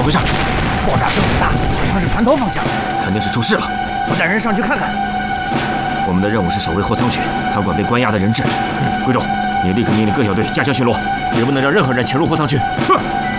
回事？ 爆炸声很大，好像是船头方向， 肯定是出事了。 我带人上去看看。 我们的任务是守卫后舱区，看管被关押的人质。贵重，你立刻命令各小队加强巡逻，绝不能让任何人潜入后舱区。 是。